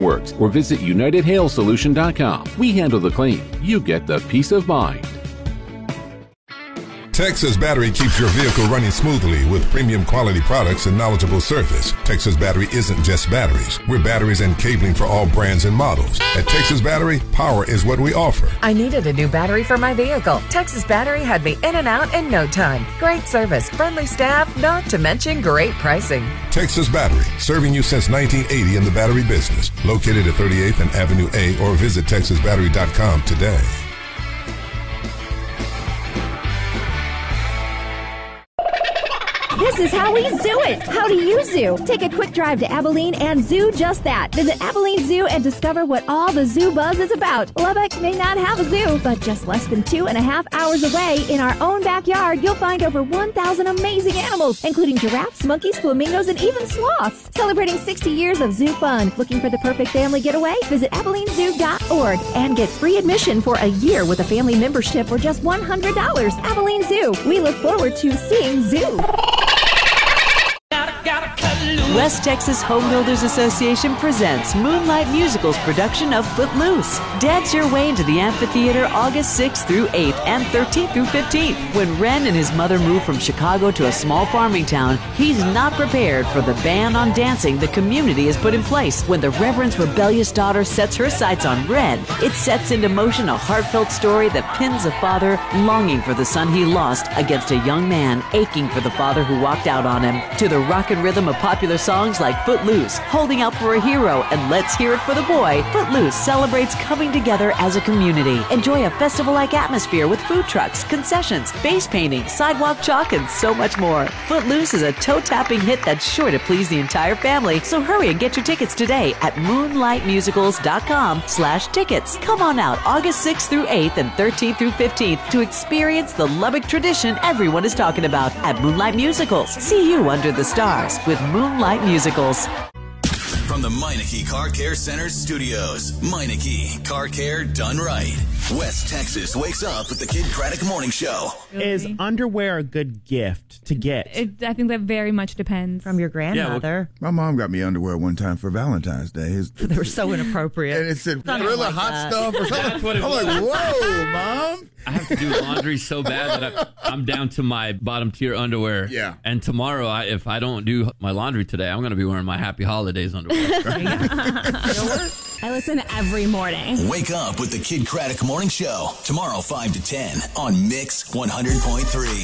works or visit UnitedHailSolution.com. We handle the claim. You get the peace of mind. Texas Battery keeps your vehicle running smoothly with premium quality products and knowledgeable service. Texas Battery isn't just batteries. We're batteries and cabling for all brands and models. At Texas Battery, power is what we offer. I needed a new battery for my vehicle. Texas Battery had me in and out in no time. Great service, friendly staff, not to mention great pricing. Texas Battery, serving you since 1980 in the battery business. Located at 38th and Avenue A or visit TexasBattery.com today. This is how we zoo it. How do you zoo? Take a quick drive to Abilene and zoo just that. Visit Abilene Zoo and discover what all the zoo buzz is about. Lubbock may not have a zoo, but just less than 2.5 hours away in our own backyard, you'll find over 1,000 amazing animals, including giraffes, monkeys, flamingos, and even sloths. Celebrating 60 years of zoo fun. Looking for the perfect family getaway? Visit AbileneZoo.org and get free admission for a year with a family membership for just $100. Abilene Zoo. We look forward to seeing zoo. West Texas Home Builders Association presents Moonlight Musical's production of Footloose. Dance your way into the amphitheater August 6th through 8th and 13th through 15th. When Ren and his mother moved from Chicago to a small farming town, he's not prepared for the ban on dancing the community has put in place. When the Reverend's rebellious daughter sets her sights on Red, it sets into motion a heartfelt story that pins a father longing for the son he lost against a young man aching for the father who walked out on him. To the rock and rhythm of popular songs like Footloose, Holding Out for a Hero, and Let's Hear It for the Boy, Footloose celebrates coming together as a community. Enjoy a festival-like atmosphere with food trucks, concessions, face painting, sidewalk chalk, and so much more. Footloose is a toe-tapping hit that's sure to please the entire family, so hurry and get your tickets today at moonlightmusicals.com/tickets. Come on out August 6th through 8th and 13th through 15th to experience the Lubbock tradition everyone is talking about at Moonlight Musicals. See you under the stars with Moonlight Musicals. From the Meineke Car Care Center studios, Meineke Car Care done right. West Texas wakes up with the Kid Craddock Morning Show. Is underwear a good gift to get? I think that very much depends. From your grandmother. My mom got me underwear one time for Valentine's Day. They were so inappropriate. And it said Gorilla Hot Stuff or something. That's what it I'm was. like, whoa, Mom. I have to do laundry so bad that I'm down to my bottom tier underwear. Yeah. And tomorrow, if I don't do my laundry today, I'm going to be wearing my Happy Holidays underwear. I listen every morning. Wake up with the Kid Craddock Morning Show. Tomorrow, 5 to 10 on Mix 100.3.